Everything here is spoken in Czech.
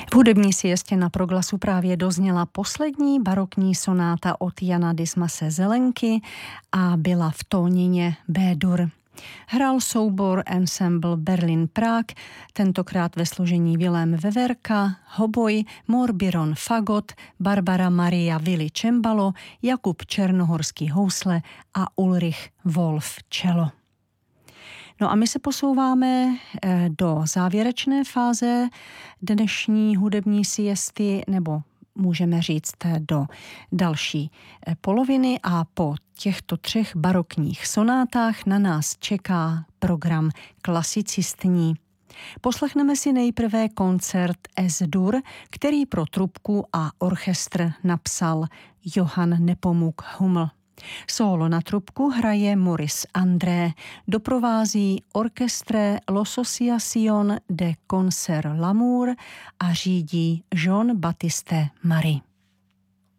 V hudební siestě na Proglasu právě dozněla poslední barokní sonáta od Jana Dismase Zelenky a byla v tónině B-dur. Hrál soubor Ensemble Berlin Prague, tentokrát ve složení Vilém Veverka, hoboj, Morbiron fagot, Barbara Maria Vili cembalo, Jakub Černohorský housle a Ulrich Wolf cello. No a my se posouváme do závěrečné fáze dnešní hudební siesty, nebo můžeme říct do další poloviny, a po těchto 3 barokních sonátách na nás čeká program klasicistní. Poslechneme si nejprve koncert S-dur, který pro trubku a orchestr napsal Johann Nepomuk Hummel. Sólo na trubku hraje Maurice André, doprovází Orchestre l'Association de Concert L'Amour a řídí Jean-Baptiste Marie.